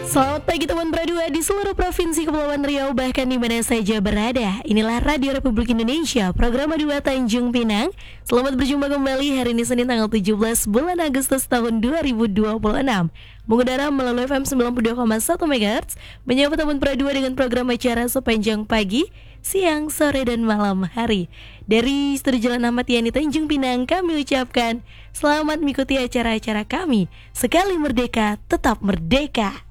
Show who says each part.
Speaker 1: Selamat pagi teman Bradua di seluruh provinsi Kepulauan Riau bahkan di mana saja berada. Inilah Radio Republik Indonesia, program Dua Tanjung Pinang. Selamat berjumpa kembali hari ini Senin tanggal 17 bulan Agustus tahun 2026. Mengudara melalui FM 92,1 MHz, menyapa teman Bradua dengan program acara sepanjang pagi, siang, sore, dan malam hari. Dari Studio Jalan Ahmad Yani Tanjung Pinang, kami ucapkan selamat mengikuti acara-acara kami. Sekali merdeka, tetap merdeka.